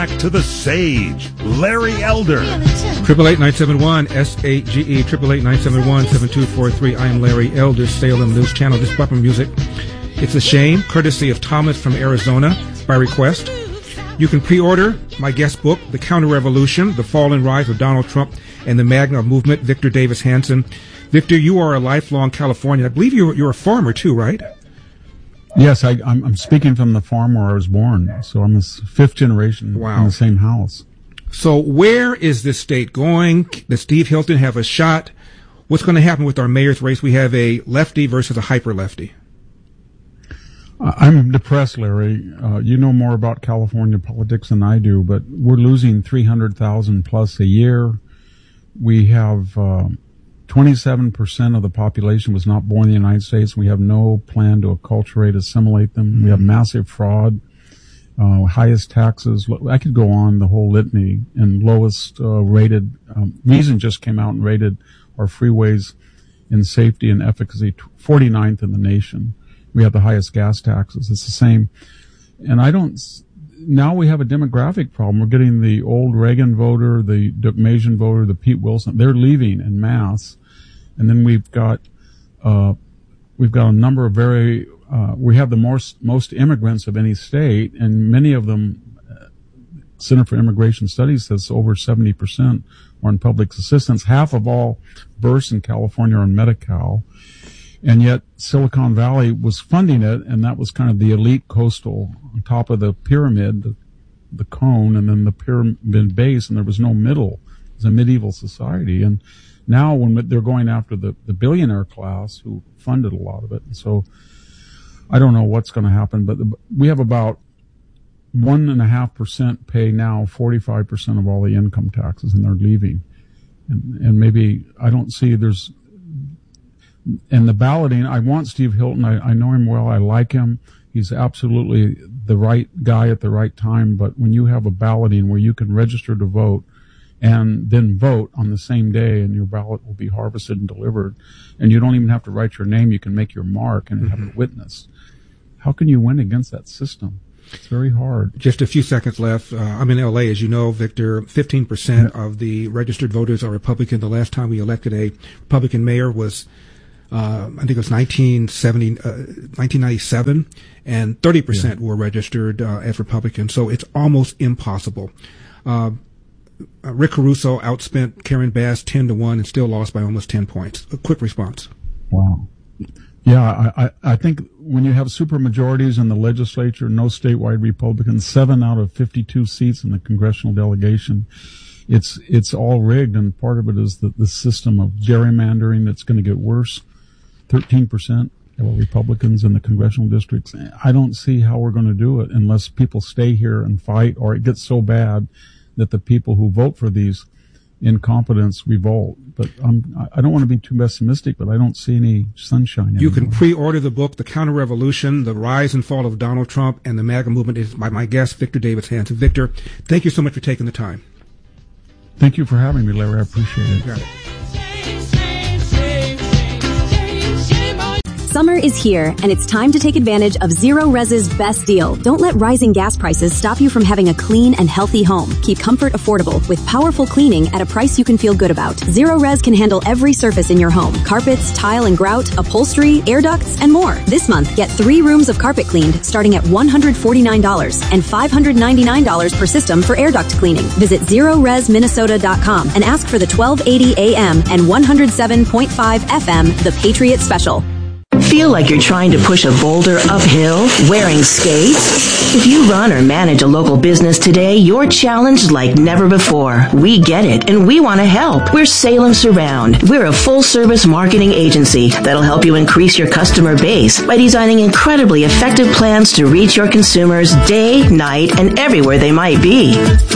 Back to the Sage, Larry Elder. 888-971-SAGE, 888-971-7243. I am Larry Elder, Salem News Channel. This bumper music, It's a Shame, courtesy of Thomas from Arizona, by request. You can pre-order my guest book, The Counter-Revolution, The Fall and Rise of Donald Trump and the MAGA Movement, Victor Davis Hanson. Victor, you are a lifelong Californian. I believe you're a farmer too, right? Yes, I'm speaking from the farm where I was born, so I'm the fifth generation in the same house. So where is this state going? Does Steve Hilton have a shot? What's going to happen with our mayor's race? We have a lefty versus a hyper-lefty. I'm depressed, Larry. You know more about California politics than I do, but we're losing 300,000 plus a year. We have 27% of the population was not born in the United States. We have no plan to acculturate, assimilate them. Mm-hmm. We have massive fraud, highest taxes. I could go on the whole litany. And lowest rated, Reason just came out and rated our freeways in safety and efficacy 49th in the nation. We have the highest gas taxes. It's the same. And now we have a demographic problem. We're getting the old Reagan voter, the Deukmejian voter, the Pete Wilson. They're leaving en masse. And then we've got a number of we have the most immigrants of any state, and many of them, Center for Immigration Studies says over 70% are on public assistance. Half of all births in California are on Medi-Cal. And yet Silicon Valley was funding it, and that was kind of the elite coastal on top of the pyramid, the cone, and then the pyramid base, and there was no middle. It was a medieval society. And now when they're going after the billionaire class who funded a lot of it. And so I don't know what's going to happen, but we have about 1.5% pay now 45% of all the income taxes, and they're leaving. And maybe I don't see and the balloting, I want Steve Hilton. I know him well. I like him. He's absolutely the right guy at the right time. But when you have a balloting where you can register to vote and then vote on the same day, and your ballot will be harvested and delivered, and you don't even have to write your name, you can make your mark and have it witnessed. How can you win against that system? It's very hard. Just a few seconds left. I'm in L.A., as you know, Victor. 15% of the registered voters are Republican. The last time we elected a Republican mayor was I think it was 1997, and 30% were registered as Republicans. So it's almost impossible. Rick Caruso outspent Karen Bass 10-1 and still lost by almost 10 points. A quick response. Wow. Yeah, I think when you have supermajorities in the legislature, no statewide Republicans, 7 out of 52 seats in the congressional delegation, it's all rigged, and part of it is the system of gerrymandering that's going to get worse. 13% Republicans in the congressional districts. I don't see how we're going to do it unless people stay here and fight, or it gets so bad that the people who vote for these incompetents revolt. But I don't want to be too pessimistic, but I don't see any sunshine anymore. You can pre-order the book, The Counter-Revolution, The Rise and Fall of Donald Trump and the MAGA Movement. Is by my guest, Victor Davis Hanson. Victor, thank you so much for taking the time. Thank you for having me, Larry. I appreciate it. Got it. Summer is here, and it's time to take advantage of Zero Res's best deal. Don't let rising gas prices stop you from having a clean and healthy home. Keep comfort affordable with powerful cleaning at a price you can feel good about. Zero Res can handle every surface in your home. Carpets, tile and grout, upholstery, air ducts, and more. This month, get 3 rooms of carpet cleaned starting at $149 and $599 per system for air duct cleaning. Visit ZeroResMinnesota.com and ask for the 1280 AM and 107.5 FM, The Patriot Special. Feel like you're trying to push a boulder uphill wearing skates? If you run or manage a local business today, you're challenged like never before. We get it, and we want to help. We're Salem Surround. We're a full-service marketing agency that'll help you increase your customer base by designing incredibly effective plans to reach your consumers day, night, and everywhere they might be.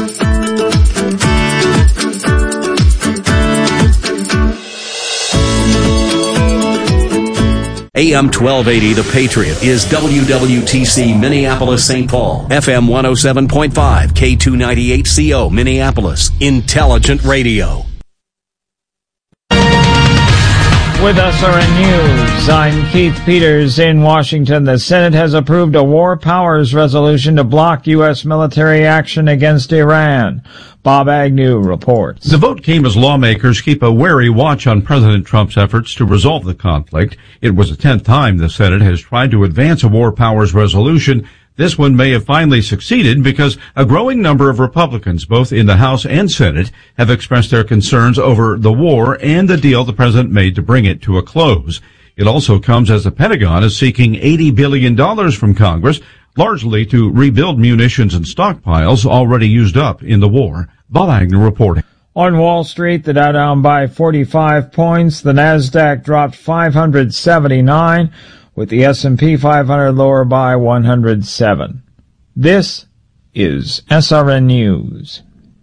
AM 1280, The Patriot, is WWTC Minneapolis, St. Paul. FM 107.5, K298CO, Minneapolis. Intelligent Radio. With SRN News, I'm Keith Peters in Washington. The Senate has approved a war powers resolution to block U.S. military action against Iran. Bob Agnew reports. The vote came as lawmakers keep a wary watch on President Trump's efforts to resolve the conflict. It was the 10th time the Senate has tried to advance a war powers resolution. This one may have finally succeeded because a growing number of Republicans, both in the House and Senate, have expressed their concerns over the war and the deal the president made to bring it to a close. It also comes as the Pentagon is seeking $80 billion from Congress, largely to rebuild munitions and stockpiles already used up in the war. Bob Agnew reporting. On Wall Street, the Dow down by 45 points. The Nasdaq dropped 579. With the S&P 500 lower by 107. This is SRN News.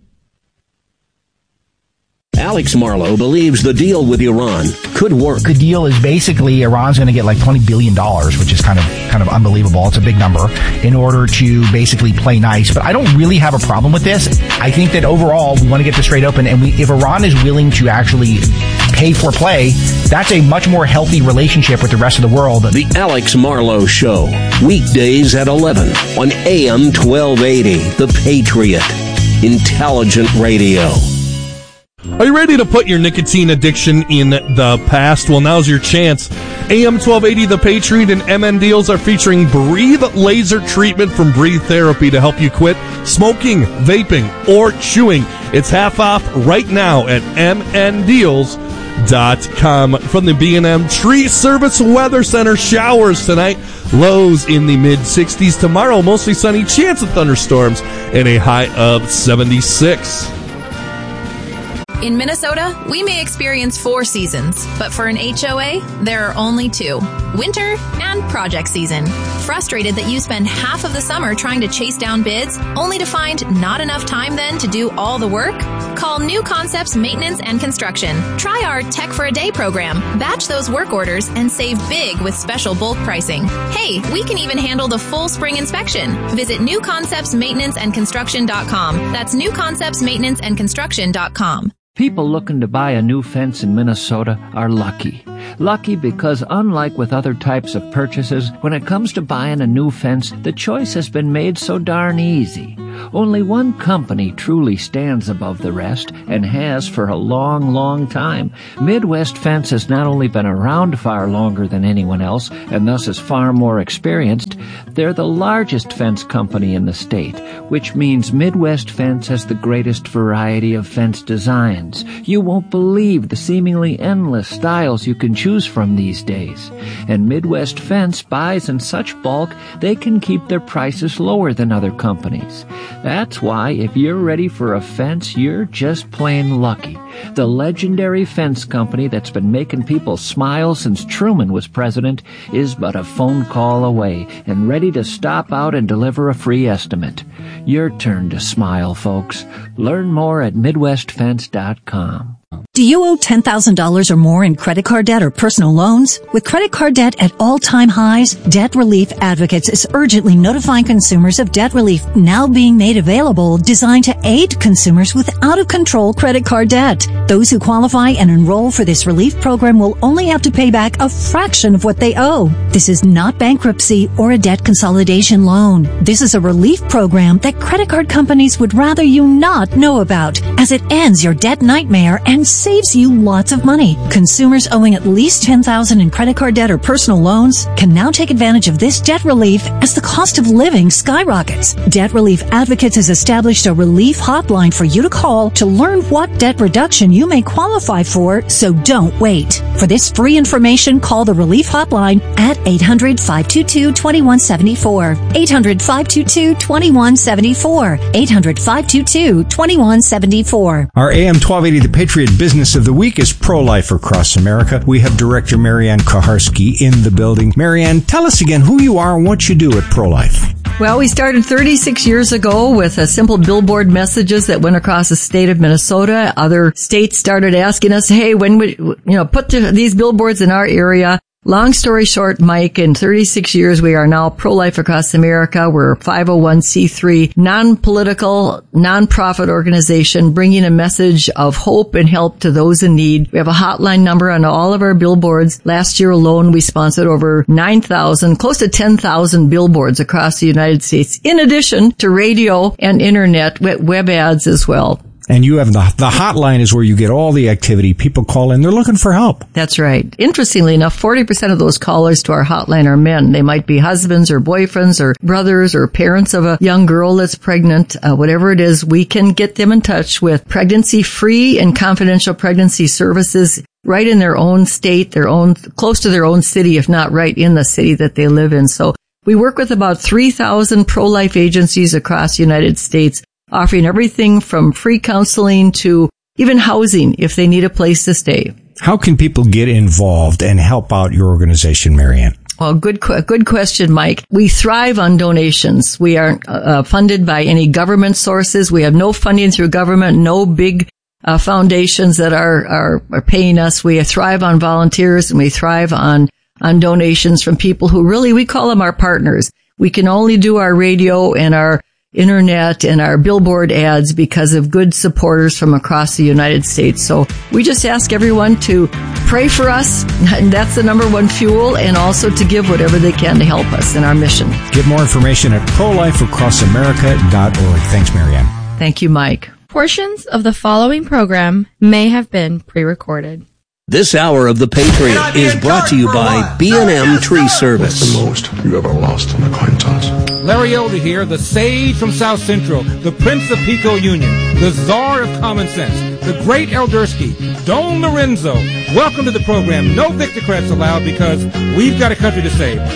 Alex Marlowe believes the deal with Iran could work. The deal is basically Iran's going to get like $20 billion, which is kind of unbelievable. It's a big number in order to basically play nice. But I don't really have a problem with this. I think that overall we want to get this trade open, and if Iran is willing to actually pay for play, that's a much more healthy relationship with the rest of the world. The Alex Marlowe Show, weekdays at 11 on AM 1280, The Patriot, intelligent radio. Are you ready to put your nicotine addiction in the past? Well, now's your chance. AM 1280 The Patriot and MN Deals are featuring Breathe Laser Treatment from Breathe Therapy to help you quit smoking, vaping, or chewing. It's half off right now at mndeals.com. From the B&M Tree Service Weather Center, showers tonight, lows in the mid-60s. Tomorrow, mostly sunny, chance of thunderstorms, and a high of 76. In Minnesota, we may experience 4 seasons, but for an HOA, there are only 2. Winter and project season. Frustrated that you spend half of the summer trying to chase down bids, only to find not enough time then to do all the work? Call New Concepts Maintenance and Construction. Try our Tech for a Day program. Batch those work orders and save big with special bulk pricing. Hey, we can even handle the full spring inspection. Visit newconceptsmaintenanceandconstruction.com. That's newconceptsmaintenanceandconstruction.com. People looking to buy a new fence in Minnesota are lucky. Lucky because unlike with other types of purchases, when it comes to buying a new fence, the choice has been made so darn easy. Only one company truly stands above the rest and has for a long, long time. Midwest Fence has not only been around far longer than anyone else and thus is far more experienced, they're the largest fence company in the state, which means Midwest Fence has the greatest variety of fence designs. You won't believe the seemingly endless styles you can choose from these days. And Midwest Fence buys in such bulk they can keep their prices lower than other companies. That's why if you're ready for a fence, you're just plain lucky. The legendary fence company that's been making people smile since Truman was president is but a phone call away and ready to stop out and deliver a free estimate. Your turn to smile, folks. Learn more at MidwestFence.com. Do you owe $10,000 or more in credit card debt or personal loans? With credit card debt at all-time highs, Debt Relief Advocates is urgently notifying consumers of debt relief now being made available, designed to aid consumers with out-of-control credit card debt. Those who qualify and enroll for this relief program will only have to pay back a fraction of what they owe. This is not bankruptcy or a debt consolidation loan. This is a relief program that credit card companies would rather you not know about, as it ends your debt nightmare and saves you lots of money. Consumers owing at least $10,000 in credit card debt or personal loans can now take advantage of this debt relief as the cost of living skyrockets. Debt Relief Advocates has established a relief hotline for you to call to learn what debt reduction you may qualify for, so don't wait. For this free information, call the relief hotline at 800-522-2174. 800-522-2174. 800-522-2174. Our AM 1280 The Patriot Business of the Week is pro-life across America. We have Director Marianne Koharski in the building. Marianne, tell us again who you are and what you do at Pro-Life. Well, we started 36 years ago with a simple billboard messages that went across the state of Minnesota. Other states started asking us, hey, when would, put these billboards in our area? Long story short, Mike, in 36 years, we are now pro-life across America. We're a 501c3, non-political, non-profit organization bringing a message of hope and help to those in need. We have a hotline number on all of our billboards. Last year alone, we sponsored over 9,000, close to 10,000 billboards across the United States, in addition to radio and internet web ads as well. And you have the hotline is where you get all the activity. People call in. They're looking for help. That's right. Interestingly enough, 40% of those callers to our hotline are men. They might be husbands or boyfriends or brothers or parents of a young girl that's pregnant. Whatever it is, we can get them in touch with pregnancy-free and confidential pregnancy services right in their own state, close to their own city, if not right in the city that they live in. So we work with about 3,000 pro-life agencies across the United States, offering everything from free counseling to even housing if they need a place to stay. How can people get involved and help out your organization, Marianne? Well, good question, Mike. We thrive on donations. We aren't funded by any government sources. We have no funding through government, no big foundations that are paying us. We thrive on volunteers, and we thrive on donations from people who really, we call them our partners. We can only do our radio and our internet and our billboard ads because of good supporters from across the United States. So we just ask everyone to pray for us, and that's the number one fuel, and also to give whatever they can to help us in our mission. Get more information at prolifeacrossamerica.org. Thanks, Marianne. Thank you, Mike. Portions of the following program may have been pre-recorded. This hour of The Patriot is brought to you by B&M Tree Service. What's the most you ever lost an acquaintance? Larry Elder here, the sage from South Central, the Prince of Pico Union, the czar of common sense, the great Eldersky, Don Lorenzo. Welcome to the program. No Victocrats allowed because we've got a country to save.